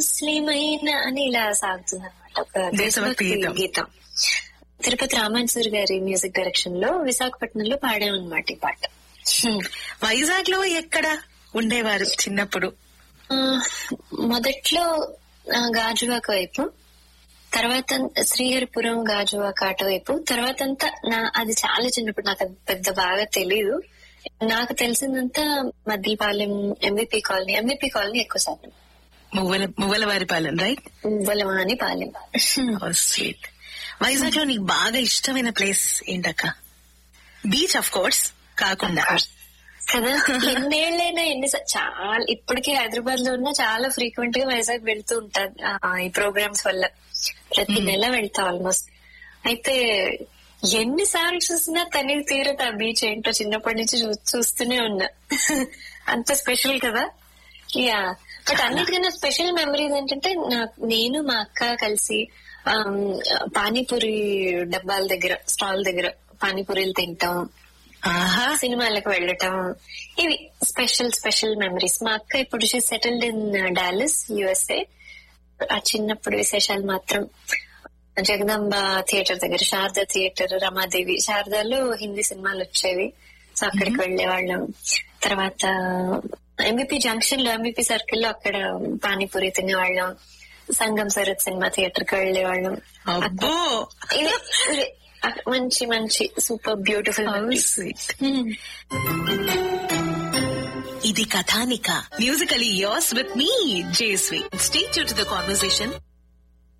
ముస్లిమైన అని ఇలా సాగుతుంది అనమాట. ఒక దేశభక్తి గీతం తిరుపతి రామాన్సూరి గారి మ్యూజిక్ డైరెక్షన్ లో విశాఖపట్నంలో పాడామన్నమాట ఈ పాట. వైజాగ్ లో ఎక్కడ ఉండేవారు చిన్నప్పుడు? మొదట్లో గాజువాక వైపు, తర్వాత శ్రీహరిపురం గాజువాక అటువైపు, తర్వాత అంతా అది చాలా చిన్నప్పుడు, నాకు అది పెద్ద బాగా తెలీదు. నాకు తెలిసిందంతా మద్దిలపాలెం, ఎంవిపి కాలనీ ఎక్కువ శాతం. మువ్వలవారిపాలెం, రైట్? మువ్వలవారిపాలెం. స్వీట్. వైజాగ్ లో నీకు బాగా ఇష్టమైన ప్లేస్ ఏంటక్క? బీచ్ ఆఫ్ కోర్స్ కాకుండా కదా. ఎన్నేళ్ళైనా చాలా ఇప్పటికీ హైదరాబాద్ లో ఉన్నా చాలా ఫ్రీక్వెంట్ గా వైజాగ్ వెళ్తూ ఉంటాను ఈ ప్రోగ్రామ్స్ వల్ల. ప్రతి నెల వెళ్తా ఆల్మోస్ట్. అయితే ఎన్నిసార్లు చూసినా తనివి తీరదు ఆ బీచ్ ఏంటో. చిన్నప్పటి నుంచి చూస్తూనే ఉన్నా. అంత స్పెషల్ కదా. యా, బట్ అన్నిటికన్నా స్పెషల్ మెమరీస్ ఏంటంటే నేను మా అక్క కలిసి పానీపూరి డబ్బాల దగ్గర, స్టాల్ దగ్గర పానీపూరీలు తింటాం, సినిమాలకు వెళ్ళటం, ఇవి స్పెషల్ మెమరీస్. మా అక్క ఇప్పుడు సెటిల్డ్ ఇన్ డాలస్, USA. ఆ చిన్నప్పుడు విశేషాలు మాత్రం జగదాంబ థియేటర్ దగ్గర, శారదా థియేటర్, రమాదేవి, శారదాలో హిందీ సినిమాలు వచ్చేవి, సో అక్కడికి వెళ్లేవాళ్ళం. తర్వాత ఎంవిపి జంక్షన్ లో, ఎంవిపి సర్కిల్ లో అక్కడ పానీపూరి తినేవాళ్ళం. సంగం సరత్ సినిమా థియేటర్ కి వెళ్లేవాళ్ళం. మంచి మంచి సూపర్ బ్యూటిఫుల్. ఇది కథానిక, musically yours with me జేస్వి. Stay tune to the conversation.